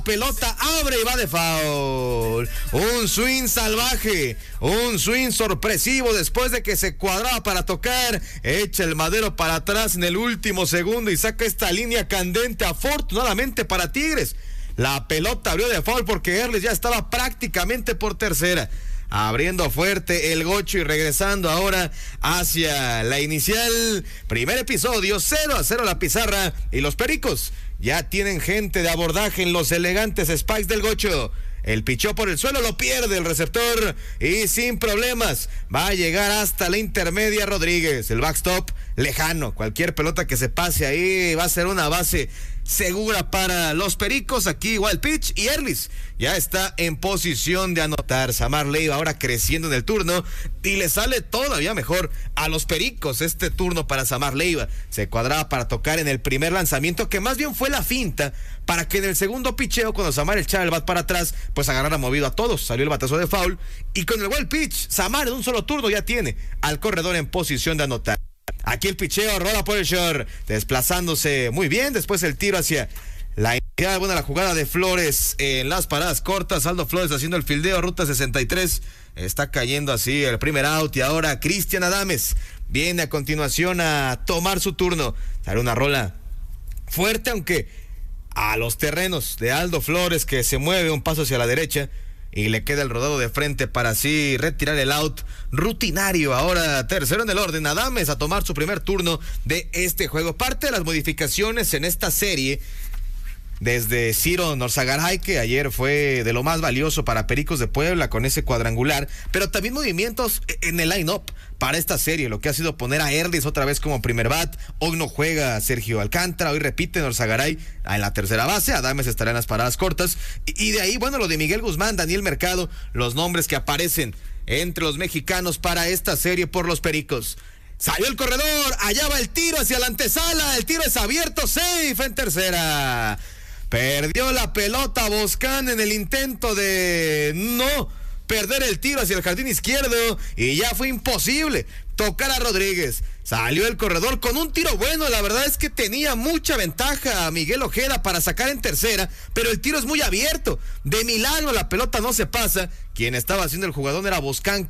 pelota abre y va de foul. Un swing salvaje, un swing sorpresivo después de que se cuadraba para tocar, echa el madero para atrás en el último segundo y saca esta línea candente, afortunadamente para Tigres. La pelota abrió de foul porque Erlis ya estaba prácticamente por tercera. Abriendo fuerte el gocho y regresando ahora hacia la inicial. Primer episodio, 0-0 la pizarra. Y los Pericos ya tienen gente de abordaje en los elegantes Spikes del gocho. El pichó por el suelo, lo pierde el receptor y sin problemas va a llegar hasta la intermedia Rodríguez. El backstop lejano, cualquier pelota que se pase ahí va a ser una base segura para los Pericos. Aquí igual pitch y Erlis ya está en posición de anotar. Samar Leiva ahora creciendo en el turno y le sale todavía mejor a los Pericos este turno para Samar Leiva. Se cuadraba para tocar en el primer lanzamiento, que más bien fue la finta para que en el segundo picheo, cuando Samar echaba el bat para atrás, pues agarrara movido a todos. Salió el batazo de foul y con el wild pitch, Samar en un solo turno ya tiene al corredor en posición de anotar. Aquí el picheo, rola por el short, desplazándose muy bien. Después el tiro hacia la inicial. Buena la jugada de Flores en las paradas cortas. Aldo Flores haciendo el fildeo, ruta 63. Está cayendo así el primer out. Y ahora Cristian Adames viene a continuación a tomar su turno. Sale una rola fuerte, aunque a los terrenos de Aldo Flores, que se mueve un paso hacia la derecha y le queda el rodado de frente para así retirar el out rutinario. Ahora tercero en el orden, Adames a tomar su primer turno de este juego. Parte de las modificaciones en esta serie desde Ciro Norzagaray, que ayer fue de lo más valioso para Pericos de Puebla con ese cuadrangular, pero también movimientos en el line-up para esta serie, lo que ha sido poner a Erlis otra vez como primer bat. Hoy no juega Sergio Alcántara, hoy repite Norzagaray en la tercera base, Adames estará en las paradas cortas, y de ahí, bueno, lo de Miguel Guzmán, Daniel Mercado, los nombres que aparecen entre los mexicanos para esta serie por los Pericos. Salió el corredor, allá va el tiro hacia la antesala, el tiro es abierto, safe en tercera. Perdió la pelota Boscan en el intento de no perder el tiro hacia el jardín izquierdo y ya fue imposible tocar a Rodríguez. Salió el corredor con un tiro bueno, la verdad es que tenía mucha ventaja a Miguel Ojeda para sacar en tercera, pero el tiro es muy abierto. De milagro la pelota no se pasa. Quien estaba haciendo el jugador era Boscan,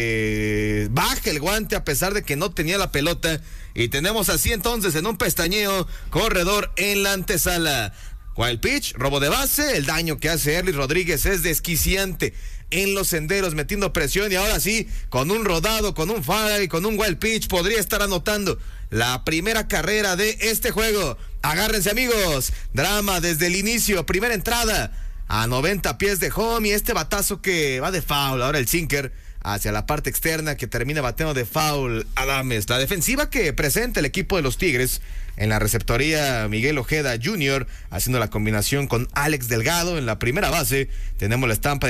que baja el guante a pesar de que no tenía la pelota. Y tenemos así entonces en un pestañeo, corredor en la antesala. Wild pitch, robo de base, el daño que hace Erlis Rodríguez es desquiciante en los senderos, metiendo presión, y ahora sí, con un rodado, con un foul y con un wild pitch, podría estar anotando la primera carrera de este juego. Agárrense, amigos, drama desde el inicio, primera entrada a 90 pies de home y este batazo que va de foul, ahora el sinker hacia la parte externa que termina bateando de foul Adames. La defensiva que presenta el equipo de los Tigres en la receptoría, Miguel Ojeda Jr. haciendo la combinación con Alex Delgado en la primera base. Tenemos la estampa